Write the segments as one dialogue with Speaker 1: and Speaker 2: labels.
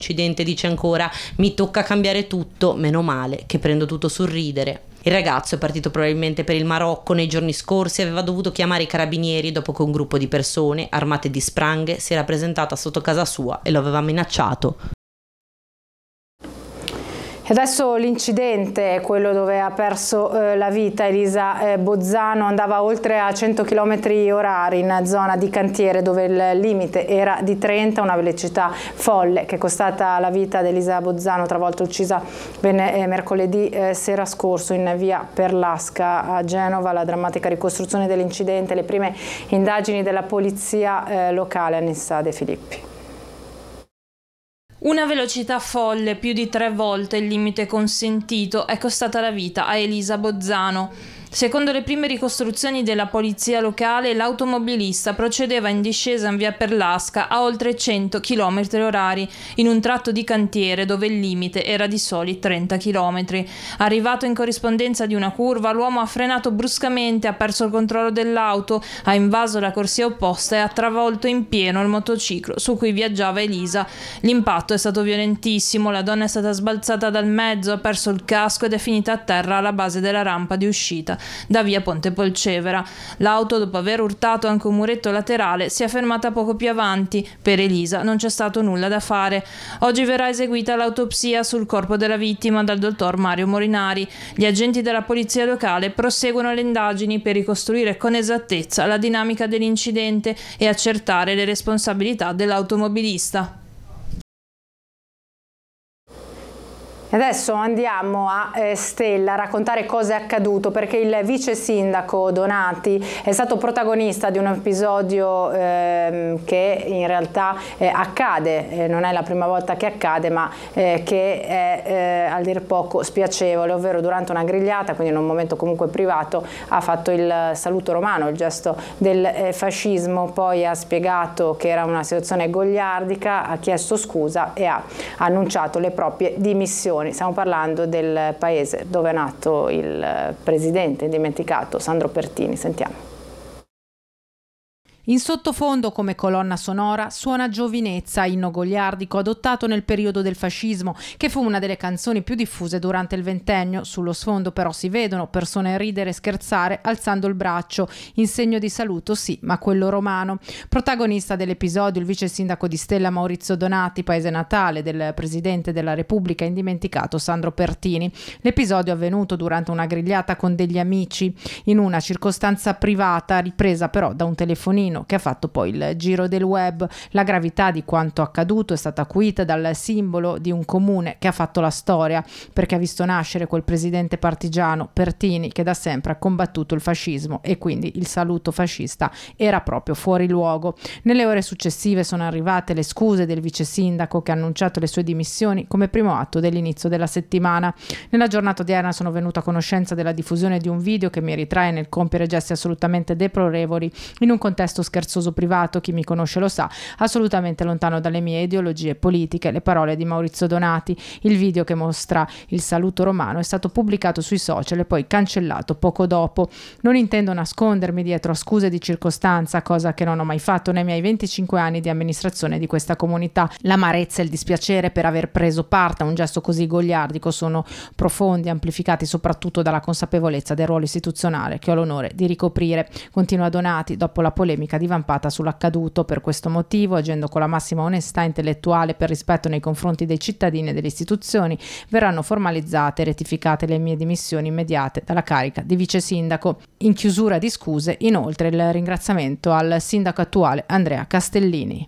Speaker 1: L'incidente dice ancora: mi tocca cambiare tutto, meno male che prendo tutto sul ridere. Il ragazzo è partito probabilmente per il Marocco nei giorni scorsi e aveva dovuto chiamare i carabinieri dopo che un gruppo di persone armate di spranghe si era presentata sotto casa sua e lo aveva minacciato.
Speaker 2: Adesso l'incidente, quello dove ha perso la vita Elisa Bozzano, andava oltre a 100 km/h in zona di cantiere dove il limite era di 30, una velocità folle che è costata la vita ad Elisa Bozzano, travolta uccisa mercoledì sera scorso in via Perlasca a Genova. La drammatica ricostruzione dell'incidente, le prime indagini della polizia locale. Anissa De Filippi.
Speaker 3: Una velocità folle, più di 3 volte il limite consentito, è costata la vita a Elisa Bozzano. Secondo le prime ricostruzioni della polizia locale, l'automobilista procedeva in discesa in via Perlasca a oltre 100 km/h in un tratto di cantiere dove il limite era di soli 30 km. Arrivato in corrispondenza di una curva, l'uomo ha frenato bruscamente, ha perso il controllo dell'auto, ha invaso la corsia opposta e ha travolto in pieno il motociclo su cui viaggiava Elisa. L'impatto è stato violentissimo, la donna è stata sbalzata dal mezzo, ha perso il casco ed è finita a terra alla base della rampa di uscita da via Ponte Polcevera. L'auto, dopo aver urtato anche un muretto laterale, si è fermata poco più avanti. Per Elisa non c'è stato nulla da fare. Oggi verrà eseguita l'autopsia sul corpo della vittima dal dottor Mario Morinari. Gli agenti della polizia locale proseguono le indagini per ricostruire con esattezza la dinamica dell'incidente e accertare le responsabilità dell'automobilista.
Speaker 2: Adesso andiamo a Stella a raccontare cosa è accaduto, perché il vice sindaco Donati è stato protagonista di un episodio che in realtà accade, non è la prima volta che accade, ma che è a dir poco spiacevole, ovvero durante una grigliata, quindi in un momento comunque privato, ha fatto il saluto romano, il gesto del fascismo, poi ha spiegato che era una situazione goliardica, ha chiesto scusa e ha annunciato le proprie dimissioni. Stiamo parlando del paese dove è nato il presidente indimenticato Sandro Pertini. Sentiamo.
Speaker 4: In sottofondo, come colonna sonora, suona Giovinezza, inno goliardico adottato nel periodo del fascismo, che fu una delle canzoni più diffuse durante il ventennio. Sullo sfondo però si vedono persone ridere e scherzare alzando il braccio, in segno di saluto sì, ma quello romano. Protagonista dell'episodio il vice sindaco di Stella Maurizio Donati, paese natale del presidente della Repubblica indimenticato Sandro Pertini. L'episodio è avvenuto durante una grigliata con degli amici, in una circostanza privata, ripresa però da un telefonino che ha fatto poi il giro del web. La gravità di quanto accaduto è stata acuita dal simbolo di un comune che ha fatto la storia, perché ha visto nascere quel presidente partigiano Pertini che da sempre ha combattuto il fascismo, e quindi il saluto fascista era proprio fuori luogo. Nelle ore successive sono arrivate le scuse del vice sindaco, che ha annunciato le sue dimissioni come primo atto dell'inizio della settimana. Nella giornata odierna sono venuta a conoscenza della diffusione di un video che mi ritrae nel compiere gesti assolutamente deplorevoli in un contesto scherzoso privato. Chi mi conosce lo sa, assolutamente lontano dalle mie ideologie politiche. Le parole di Maurizio Donati. Il video, che mostra il saluto romano, è stato pubblicato sui social e poi cancellato poco dopo. Non intendo nascondermi dietro a scuse di circostanza, cosa che non ho mai fatto nei miei 25 anni di amministrazione di questa comunità. L'amarezza e il dispiacere per aver preso parte a un gesto così goliardico sono profondi, amplificati soprattutto dalla consapevolezza del ruolo istituzionale che ho l'onore di ricoprire. Continua Donati dopo la polemica divampata sull'accaduto. Per questo motivo, agendo con la massima onestà intellettuale per rispetto nei confronti dei cittadini e delle istituzioni, verranno formalizzate e rettificate le mie dimissioni immediate dalla carica di vice sindaco. In chiusura di scuse, inoltre, il ringraziamento al sindaco attuale Andrea Castellini.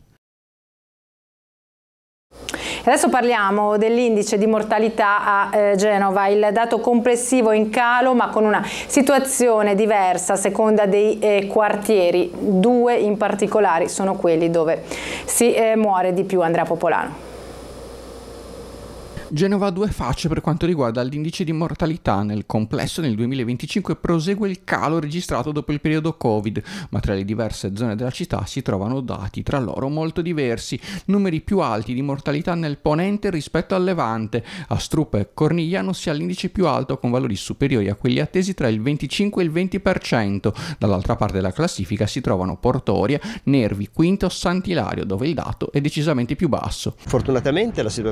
Speaker 2: Adesso parliamo dell'indice di mortalità a Genova, il dato complessivo in calo ma con una situazione diversa a seconda dei quartieri. 2 in particolare sono quelli dove si muore di più. Andrea Popolano.
Speaker 5: Genova ha due facce per quanto riguarda l'indice di mortalità. Nel complesso nel 2025 prosegue il calo registrato dopo il periodo Covid, ma tra le diverse zone della città si trovano dati tra loro molto diversi. Numeri più alti di mortalità nel ponente rispetto al levante. A Struppa e Cornigliano si ha l'indice più alto con valori superiori a quelli attesi tra il 25 e il 20%. Dall'altra parte della classifica si trovano Portoria, Nervi, Quinto, Sant'Ilario, dove il dato è decisamente più basso.
Speaker 6: Fortunatamente la situazione